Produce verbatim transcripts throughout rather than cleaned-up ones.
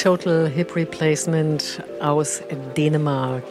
Total Hip Replacement aus Dänemark.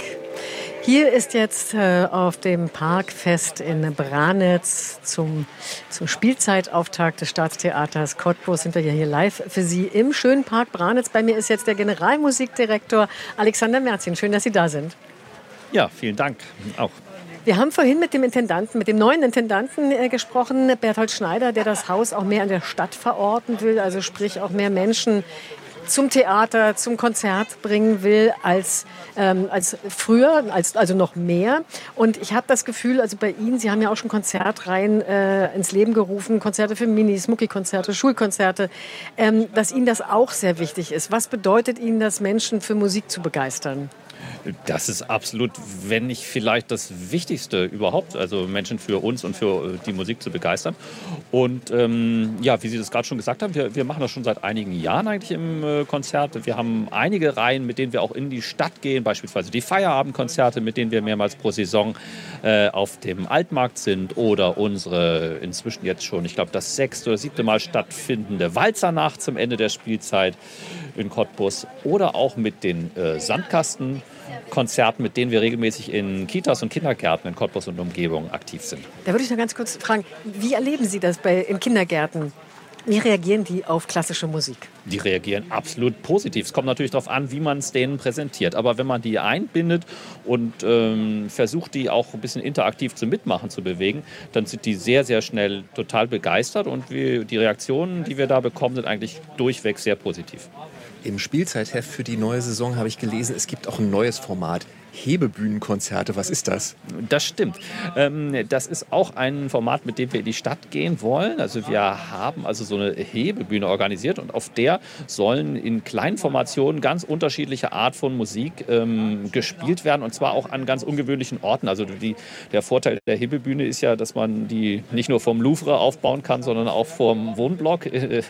Hier ist jetzt äh, auf dem Parkfest in Branitz zum, zum Spielzeitauftakt des Staatstheaters Cottbus sind wir ja hier live für Sie im schönen Park Branitz. Bei mir ist jetzt der Generalmusikdirektor Alexander Merzin. Schön, dass Sie da sind. Ja, vielen Dank auch. Wir haben vorhin mit dem Intendanten, mit dem neuen Intendanten äh, gesprochen, Berthold Schneider, der das Haus auch mehr in der Stadt verorten will, also sprich auch mehr Menschen zum Theater, zum Konzert bringen will als, ähm, als früher, als, also noch mehr. Und ich habe das Gefühl, also bei Ihnen, Sie haben ja auch schon Konzertreihen äh, ins Leben gerufen, Konzerte für Minis, Mucki-Konzerte, Schulkonzerte, ähm, dass Ihnen das auch sehr wichtig ist. Was bedeutet Ihnen das, Menschen für Musik zu begeistern? Das ist absolut, wenn nicht vielleicht das Wichtigste überhaupt, also Menschen für uns und für die Musik zu begeistern. Und ähm, ja, wie Sie das gerade schon gesagt haben, wir, wir machen das schon seit einigen Jahren eigentlich im äh, Konzert. Wir haben einige Reihen, mit denen wir auch in die Stadt gehen, beispielsweise die Feierabendkonzerte, mit denen wir mehrmals pro Saison äh, auf dem Altmarkt sind, oder unsere inzwischen jetzt schon, ich glaube, das sechste oder siebte Mal stattfindende Walzernacht zum Ende der Spielzeit in Cottbus, oder auch mit den äh, Sandkasten. Konzerten, mit denen wir regelmäßig in Kitas und Kindergärten in Cottbus und Umgebung aktiv sind. Da würde ich noch ganz kurz fragen, wie erleben Sie das bei, in Kindergärten? Wie reagieren die auf klassische Musik? Die reagieren absolut positiv. Es kommt natürlich darauf an, wie man es denen präsentiert. Aber wenn man die einbindet und ähm, versucht, die auch ein bisschen interaktiv zum Mitmachen zu bewegen, dann sind die sehr, sehr schnell total begeistert. Und wir, die Reaktionen, die wir da bekommen, sind eigentlich durchweg sehr positiv. Im Spielzeitheft für die neue Saison habe ich gelesen, es gibt auch ein neues Format. Hebebühnenkonzerte, was ist das? Das stimmt. Das ist auch ein Format, mit dem wir in die Stadt gehen wollen. Also wir haben also so eine Hebebühne organisiert, und auf der sollen in kleinen Formationen ganz unterschiedliche Art von Musik ähm, gespielt werden, und zwar auch an ganz ungewöhnlichen Orten. Also die, der Vorteil der Hebebühne ist ja, dass man die nicht nur vom Louvre aufbauen kann, sondern auch vom Wohnblock.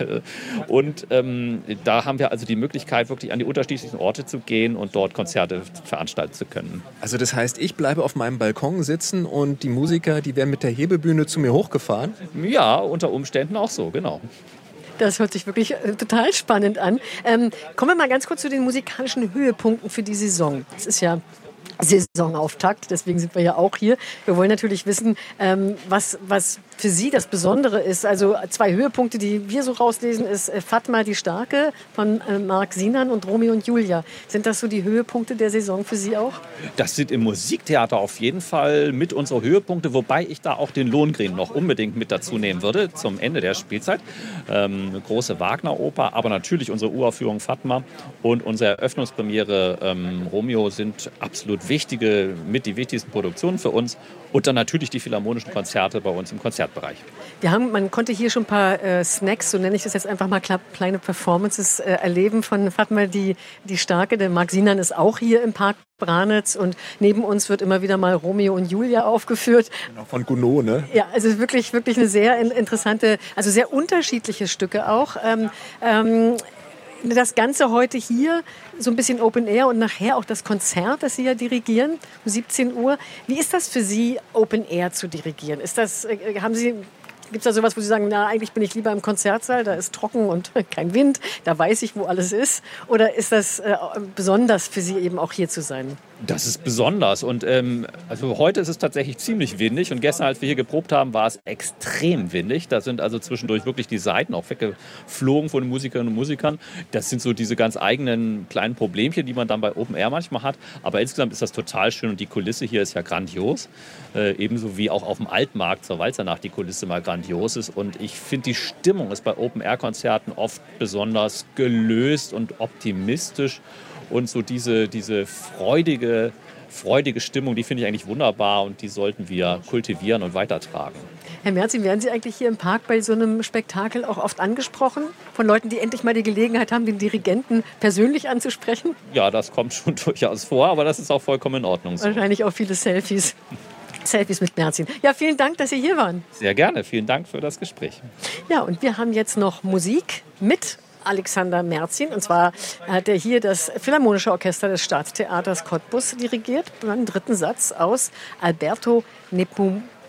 Und ähm, da haben wir also die Möglichkeit, wirklich an die unterschiedlichen Orte zu gehen und dort Konzerte veranstalten zu können. Also das heißt, ich bleibe auf meinem Balkon sitzen und die Musiker, die werden mit der Hebebühne zu mir hochgefahren? Ja, unter Umständen auch so, genau. Das hört sich wirklich äh, total spannend an. Ähm, kommen wir mal ganz kurz zu den musikalischen Höhepunkten für die Saison. Es ist ja Saisonauftakt, deswegen sind wir ja auch hier. Wir wollen natürlich wissen, ähm, was, was für Sie das Besondere ist. Also zwei Höhepunkte, die wir so rauslesen, ist äh, Fatma die Starke von äh, Marc Sinan und Romeo und Julia. Sind das so die Höhepunkte der Saison für Sie auch? Das sind im Musiktheater auf jeden Fall mit unsere Höhepunkte, wobei ich da auch den Lohengrin noch unbedingt mit dazu nehmen würde zum Ende der Spielzeit. Ähm, eine große Wagner-Oper, aber natürlich unsere Uraufführung Fatma und unsere Eröffnungspremiere ähm, Romeo sind absolut wichtige, mit die wichtigsten Produktionen für uns, und dann natürlich die philharmonischen Konzerte bei uns im Konzertbereich. Wir haben, man konnte hier schon ein paar äh, Snacks, so nenne ich das jetzt einfach mal, kleine Performances äh, erleben von Fatma die, die Starke. Der Marc Sinan ist auch hier im Park Branitz, und neben uns wird immer wieder mal Romeo und Julia aufgeführt. Genau, von Gounod, ne? Ja, also wirklich, wirklich eine sehr interessante, also sehr unterschiedliche Stücke auch. Ähm, ähm, Das Ganze heute hier, so ein bisschen Open Air, und nachher auch das Konzert, das Sie ja dirigieren, um siebzehn Uhr. Wie ist das für Sie, Open Air zu dirigieren? Ist das, haben Sie, gibt es da sowas, wo Sie sagen, na, eigentlich bin ich lieber im Konzertsaal, da ist trocken und kein Wind, da weiß ich, wo alles ist? Oder ist das äh, besonders für Sie, eben auch hier zu sein? Das ist besonders, und ähm, also heute ist es tatsächlich ziemlich windig, und gestern, als wir hier geprobt haben, war es extrem windig. Da sind also zwischendurch wirklich die Seiten auch weggeflogen von den Musikerinnen und Musikern. Das sind so diese ganz eigenen kleinen Problemchen, die man dann bei Open Air manchmal hat. Aber insgesamt ist das total schön, und die Kulisse hier ist ja grandios. Äh, ebenso wie auch auf dem Altmarkt zur Walzernacht die Kulisse mal grandios ist. Und ich finde, die Stimmung ist bei Open Air Konzerten oft besonders gelöst und optimistisch. Und so diese, diese freudige, freudige Stimmung, die finde ich eigentlich wunderbar, und die sollten wir kultivieren und weitertragen. Herr Merzin, werden Sie eigentlich hier im Park bei so einem Spektakel auch oft angesprochen? Von Leuten, die endlich mal die Gelegenheit haben, den Dirigenten persönlich anzusprechen? Ja, das kommt schon durchaus vor, aber das ist auch vollkommen in Ordnung so. Wahrscheinlich auch viele Selfies. Selfies mit Merzin. Ja, vielen Dank, dass Sie hier waren. Sehr gerne. Vielen Dank für das Gespräch. Ja, und wir haben jetzt noch Musik mit Alexander Merzin. Und zwar hat er hier das Philharmonische Orchester des Staatstheaters Cottbus dirigiert. Einen dritten Satz aus Alberto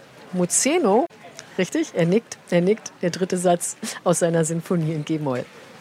Nepomuceno. Richtig? Er nickt, er nickt. Der dritte Satz aus seiner Sinfonie in G-Moll.